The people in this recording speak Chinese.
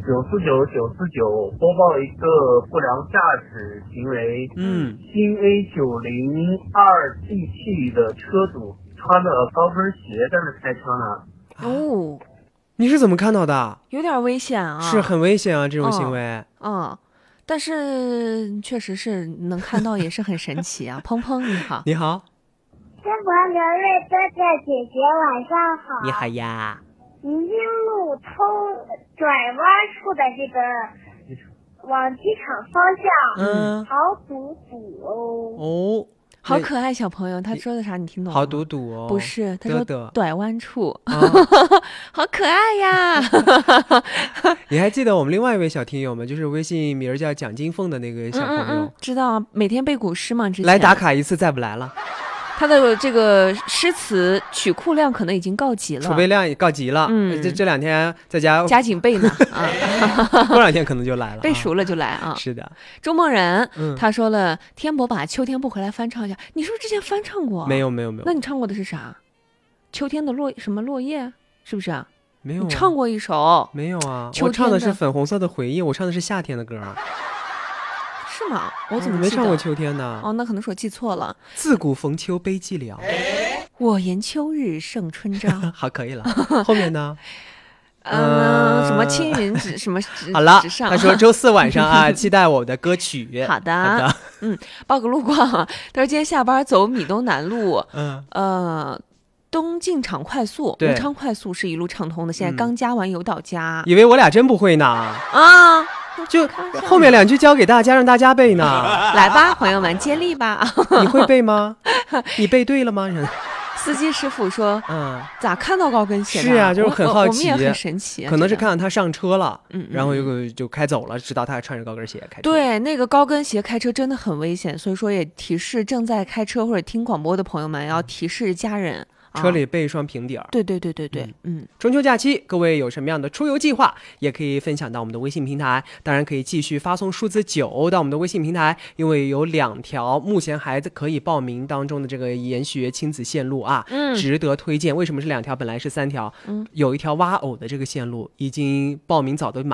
949播报一个不良驾驶行为。新 A902DT 的车主穿了高跟鞋在那开车呢。 哦， 你是怎么看到的？ 有点危险啊， 是很危险啊，这种行为。 但是确实是能看到，也是很神奇啊。鹏鹏你好。 你好。 中国刘瑞哥哥姐姐晚上好。 你好呀。 宁京路转弯处的这个往机场方向，好堵哦。 好可爱小朋友，他说的啥你听懂吗？ 好堵哦。 不是，他说拐弯处。好可爱呀。 你还记得我们另外一位小听友吗？就是微信名叫蒋金凤的那个小朋友。 知道，每天背古诗嘛，之前来打卡一次再不来了。 他的这个诗词曲库量可能已经告急了， 储备量也告急了。这2天在家加紧背呢。 过2天可能就来了， 背熟了就来啊。 是的。 周梦然他说了，天伯把秋天不回来翻唱一下。你是不是之前翻唱过？ 没有。 那你唱过的是啥？秋天的落叶是不是啊？ 没有。 你唱过一首？ 没有啊，我唱的是粉红色的回忆，我唱的是夏天的歌。 是吗？我怎么没唱过秋天呢？ 那可能是我记错了。 自古逢秋悲寂寥， 我言秋日胜春朝。 好，可以了。后面呢？ 什么青云直什么好了， 上。 他说周4晚上啊，期待我的歌曲。 好的。报个路况啊。他说今天下班走米东南路，东进场快速、武昌快速是一路畅通的，现在刚加完油到家。 以为我俩真不会呢就后面2句教给大家，让大家背呢。 来吧，朋友们，接力吧。 你会背吗？你背对了吗？ 司机师傅说，咋看到高跟鞋的？ 是啊，就是很好奇， 我们也很神奇。 可能是看到他上车了，然后就开走了，知道他还穿着高跟鞋开车。 对，那个高跟鞋开车真的很危险，所以说也提示正在开车或者听广播的朋友们，要提示家人。 车里备一双平底儿。 对。 中秋假期，各位有什么样的出游计划，也可以分享到我们的微信平台。当然可以继续发送数字9到我们的微信平台，因为有2条目前还可以报名当中的这个研学亲子线路啊，值得推荐。为什么是2条？本来是3条，有一条挖偶的这个线路已经报名早都